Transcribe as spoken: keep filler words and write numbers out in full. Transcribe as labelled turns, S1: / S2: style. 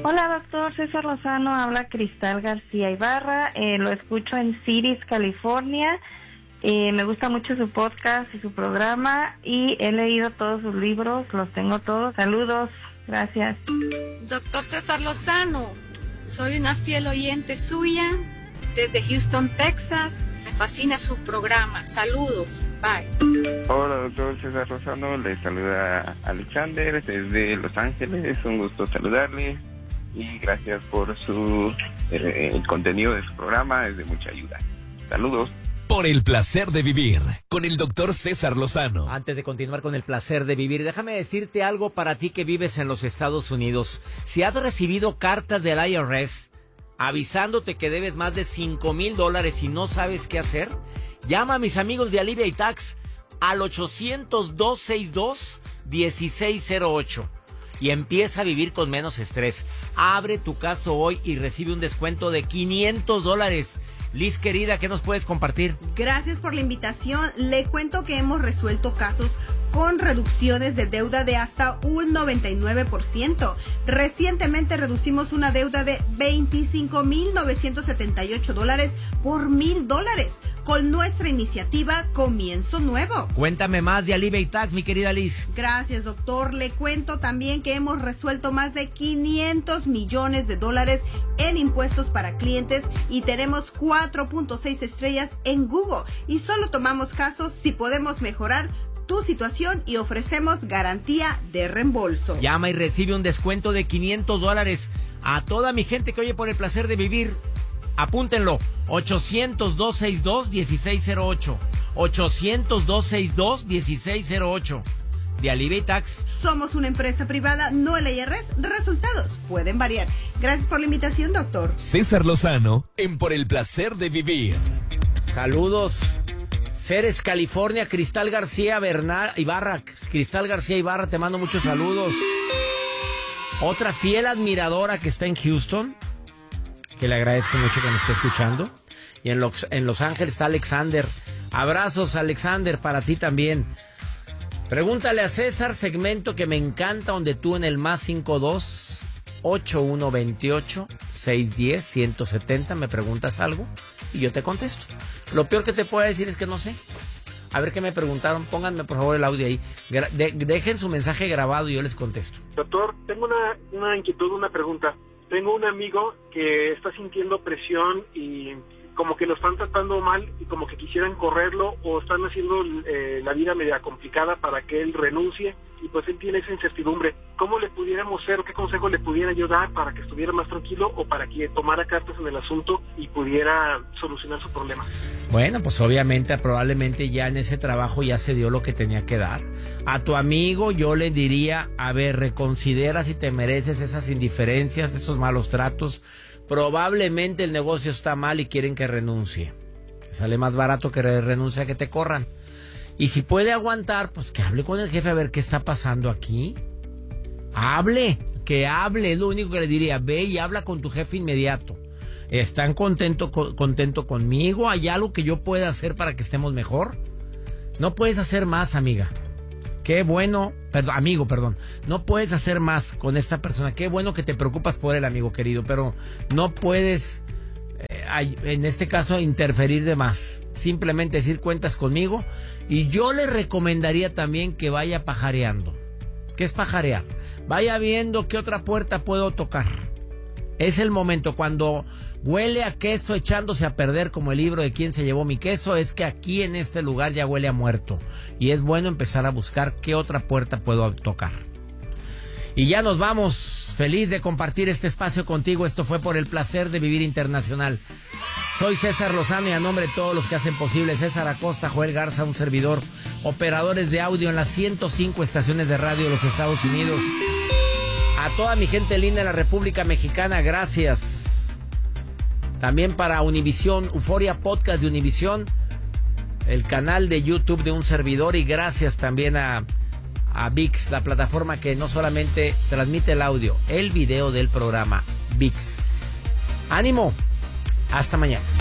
S1: Hola, doctor César Lozano, habla Cristal García Ibarra, eh, lo escucho en Cities, California, eh, me gusta mucho su podcast y su programa y he leído todos sus libros, los tengo todos. Saludos, gracias.
S2: Doctor César Lozano, soy una fiel oyente suya desde Houston, Texas. Me fascina su programa. Saludos. Bye.
S3: Hola, doctor César Lozano. Le saluda Alexander desde Los Ángeles. Un gusto saludarle y gracias por su eh, el contenido de su programa. Es de mucha ayuda. Saludos.
S4: Por el placer de vivir con el doctor César Lozano.
S5: Antes de continuar con el placer de vivir, déjame decirte algo para ti que vives en los Estados Unidos. Si has recibido cartas del I R S avisándote que debes más de cinco mil dólares y no sabes qué hacer, llama a mis amigos de Alivia y Tax al ochocientos, dos sesenta y dos, dieciséis cero ocho y empieza a vivir con menos estrés. Abre tu caso hoy y recibe un descuento de quinientos dólares. Liz, querida, ¿qué nos puedes compartir?
S6: Gracias por la invitación. Le cuento que hemos resuelto casos con reducciones de deuda de hasta un noventa y nueve por ciento. Recientemente reducimos una deuda de veinticinco mil novecientos setenta y ocho dólares por mil dólares con nuestra iniciativa Comienzo Nuevo.
S5: Cuéntame más de Alivia y Tax, mi querida Liz.
S6: Gracias, doctor. Le cuento también que hemos resuelto más de quinientos millones de dólares en impuestos para clientes y tenemos cuatro punto seis estrellas en Google. Y solo tomamos casos si podemos mejorar tu situación y ofrecemos garantía de reembolso.
S5: Llama y recibe un descuento de quinientos dólares. A toda mi gente que oye por el placer de vivir, apúntenlo. ochocientos, dos sesenta y dos, dieciséis cero ocho. ochocientos, dos sesenta y dos, dieciséis cero ocho. De Alivia y Tax.
S6: Somos una empresa privada, no el I R S. Resultados pueden variar. Gracias por la invitación, doctor.
S4: César Lozano en Por el placer de vivir.
S5: Saludos. Ceres, California, Cristal García Bernal, Ibarra. Cristal García Ibarra, te mando muchos saludos. Otra fiel admiradora que está en Houston, que le agradezco mucho que me esté escuchando. Y en Los, en Los Ángeles está Alexander. Abrazos, Alexander, para ti también. Pregúntale a César, segmento que me encanta, donde tú en el más cincuenta y dos, ochenta y uno veintiocho, seiscientos diez, ciento setenta me preguntas algo y yo te contesto. Lo peor que te puedo decir es que no sé. A ver qué me preguntaron, pónganme por favor el audio ahí. Gra- de- dejen su mensaje grabado y yo les contesto.
S7: Doctor, tengo una, una inquietud, una pregunta. Tengo un amigo que está sintiendo presión y como que lo están tratando mal y como que quisieran correrlo o están haciendo eh, la vida media complicada para que él renuncie y pues él tiene esa incertidumbre. ¿Cómo le pudiéramos hacer o qué consejo le pudiera yo dar para que estuviera más tranquilo o para que tomara cartas en el asunto y pudiera solucionar su problema?
S5: Bueno, pues obviamente, probablemente ya en ese trabajo ya se dio lo que tenía que dar. A tu amigo yo le diría, a ver, reconsidera si te mereces esas indiferencias, esos malos tratos. Probablemente el negocio está mal y quieren que renuncie. Sale más barato que renuncie a que te corran. Y si puede aguantar, pues que hable con el jefe a ver qué está pasando aquí. Hable, que hable, es lo único que le diría. Ve y habla con tu jefe inmediato. ¿Están contento, co- contento conmigo? ¿Hay algo que yo pueda hacer para que estemos mejor? No puedes hacer más, amiga. Qué bueno, perdón, amigo, perdón. No puedes hacer más con esta persona. Qué bueno que te preocupas por el amigo querido, pero no puedes, eh, en este caso, interferir de más. Simplemente decir cuentas conmigo. Y yo le recomendaría también que vaya pajareando. ¿Qué es pajarear? Vaya viendo qué otra puerta puedo tocar. Es el momento cuando huele a queso echándose a perder, como el libro de ¿Quién se llevó mi queso? Es que aquí en este lugar ya huele a muerto. Y es bueno empezar a buscar qué otra puerta puedo tocar. Y ya nos vamos. Feliz de compartir este espacio contigo. Esto fue Por el placer de vivir internacional. Soy César Lozano y a nombre de todos los que hacen posible, César Acosta, Joel Garza, un servidor, operadores de audio en las ciento cinco estaciones de radio de los Estados Unidos. A toda mi gente linda de la República Mexicana, gracias. También para Univisión, Euforia Podcast de Univisión, el canal de YouTube de un servidor, y gracias también a, a ViX, la plataforma que no solamente transmite el audio, el video del programa ViX. ¡Ánimo! Hasta mañana.